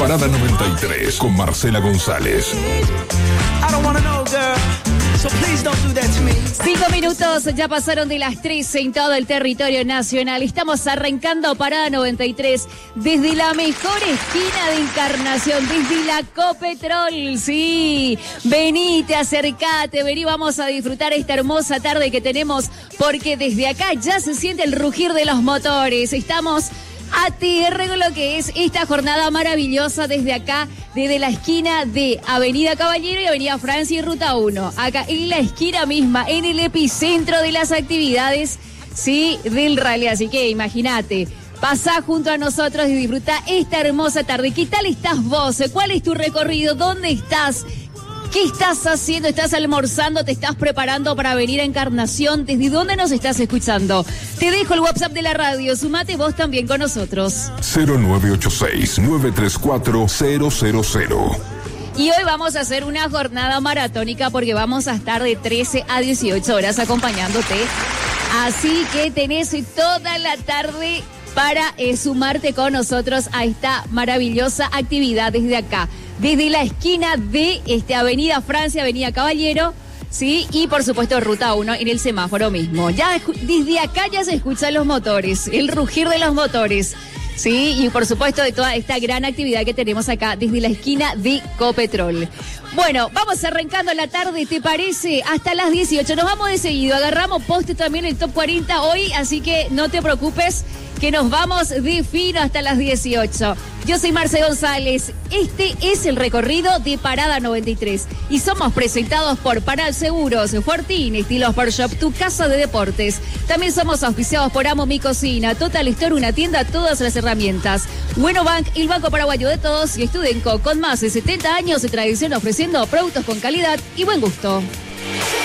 Parada 93 con Marcela González. 5 minutos ya pasaron de las 13 en todo el territorio nacional. Estamos arrancando Parada 93 desde la mejor esquina de Encarnación, desde la Copetrol. Sí, venite, acercate, vení, vamos a disfrutar esta hermosa tarde que tenemos, porque desde acá ya se siente el rugir de los motores. Estamos a tierra con lo que es esta jornada maravillosa desde acá, desde la esquina de Avenida Caballero y Avenida Francia y Ruta 1. Acá en la esquina misma, en el epicentro de las actividades, sí, del rally. Así que imagínate, pasá junto a nosotros y disfruta esta hermosa tarde. ¿Qué tal estás vos? ¿Cuál es tu recorrido? ¿Dónde estás? ¿Qué estás haciendo? ¿Estás almorzando? ¿Te estás preparando para venir a Encarnación? ¿Desde dónde nos estás escuchando? Te dejo el WhatsApp de la radio. Sumate vos también con nosotros. 0986-934-000. Y hoy vamos a hacer una jornada maratónica porque vamos a estar de 13 a 18 horas acompañándote. Así que tenés toda la tarde para sumarte con nosotros a esta maravillosa actividad desde acá, desde la esquina de Avenida Francia, Avenida Caballero, sí, y por supuesto Ruta 1 en el semáforo mismo. Ya desde acá ya se escuchan los motores, el rugir de los motores, sí, y por supuesto de toda esta gran actividad que tenemos acá desde la esquina de Copetrol. Bueno, vamos arrancando la tarde, ¿te parece? Hasta las 18, nos vamos de seguido, agarramos poste también el Top 40 hoy, así que no te preocupes, que nos vamos de fino hasta las 18. Yo soy Marcela González. Este es el recorrido de Parada 93. Y somos presentados por Panal Seguros, Fortín, Estilos Sport Shop, tu casa de deportes. También somos auspiciados por Amo Mi Cocina, Total Store, una tienda, todas las herramientas. Bueno Bank, el banco paraguayo de todos, y Studenco, con más de 70 años de tradición ofreciendo productos con calidad y buen gusto.